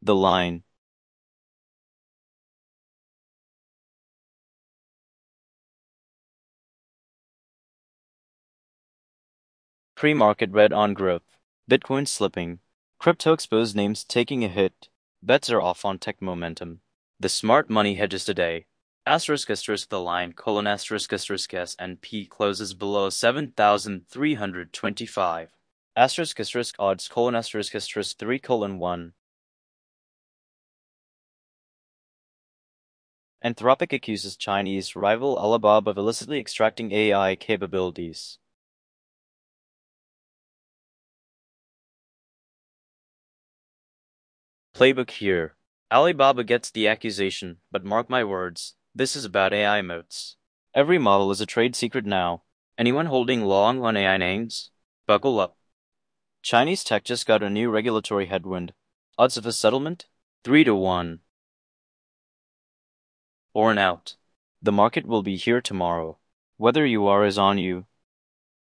The line. Pre-market red on growth. Bitcoin slipping. Crypto exposed names taking a hit. Bets are off on tech momentum. The smart money hedges today. Asterisk the line, asterisk S&P closes below 7,325. Asterisk odds, asterisk 3:1. Anthropic accuses Chinese rival Alibaba of illicitly extracting AI capabilities. Playbook here. Alibaba gets the accusation, but mark my words, this is about AI moats. Every model is a trade secret now. Anyone holding long on AI names? Buckle up. Chinese tech just got a new regulatory headwind. Odds of a settlement? 3-1. Or an out. The market will be here tomorrow. Whether you are is on you.